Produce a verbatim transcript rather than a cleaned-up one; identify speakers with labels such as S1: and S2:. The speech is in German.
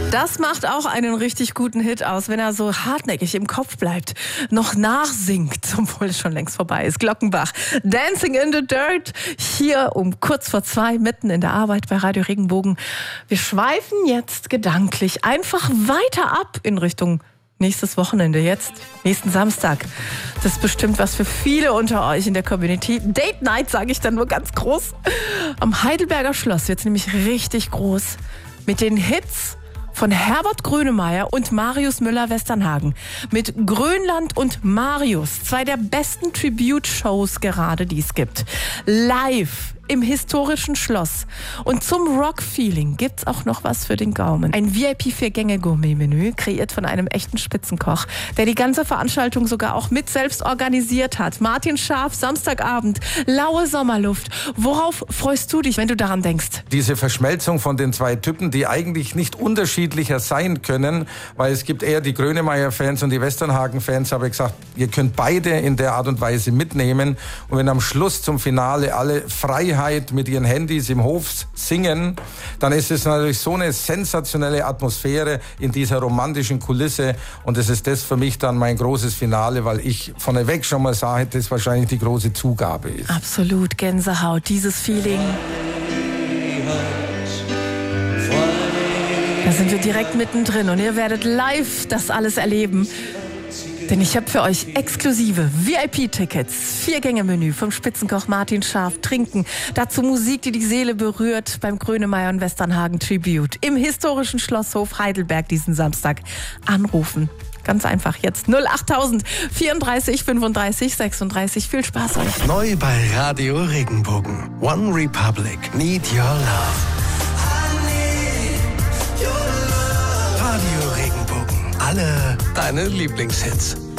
S1: Das macht auch einen richtig guten Hit aus, wenn er so hartnäckig im Kopf bleibt, noch nachsingt, obwohl es schon längst vorbei ist. Glockenbach, Dancing in the Dirt, hier um kurz vor zwei, mitten in der Arbeit bei Radio Regenbogen. Wir schweifen jetzt gedanklich einfach weiter ab in Richtung nächstes Wochenende jetzt, nächsten Samstag. Das ist bestimmt was für viele unter euch in der Community. Date Night, sage ich dann nur ganz groß. Am Heidelberger Schloss wird es nämlich richtig groß mit den Hits von Herbert Grönemeyer und Marius Müller-Westernhagen. Mit Grönland und Marius, zwei der besten Tribute-Shows gerade, die es gibt. Live im historischen Schloss. Und zum Rock-Feeling gibt's auch noch was für den Gaumen. Ein V I P-Vier-Gänge-Gourmet-Menü, kreiert von einem echten Spitzenkoch, der die ganze Veranstaltung sogar auch mit selbst organisiert hat. Martin Scharf, Samstagabend, laue Sommerluft. Worauf freust du dich, wenn du daran denkst?
S2: Diese Verschmelzung von den zwei Typen, die eigentlich nicht unterschiedlicher sein können, weil es gibt eher die Grönemeyer-Fans und die Westernhagen-Fans, habe ich gesagt, ihr könnt beide in der Art und Weise mitnehmen. Und wenn am Schluss zum Finale alle Freiheit mit ihren Handys im Hof singen, dann ist es natürlich so eine sensationelle Atmosphäre in dieser romantischen Kulisse, und es ist das für mich dann mein großes Finale, weil ich vorneweg schon mal sage, dass das wahrscheinlich die große Zugabe ist.
S1: Absolut, Gänsehaut, dieses Feeling. Da sind wir direkt mittendrin und ihr werdet live das alles erleben. Denn ich habe für euch exklusive V I P-Tickets, Vier-Gänge-Menü vom Spitzenkoch Martin Scharf, Trinken, dazu Musik, die die Seele berührt beim Grönemeyer und Westernhagen Tribute im historischen Schlosshof Heidelberg diesen Samstag. Anrufen. Ganz einfach jetzt null achttausend vierunddreißig fünfunddreißig sechsunddreißig. Viel Spaß euch.
S3: Neu bei Radio Regenbogen. One Republic. Need Your Love. Radio Regenbogen. Alle deine Lieblingshits.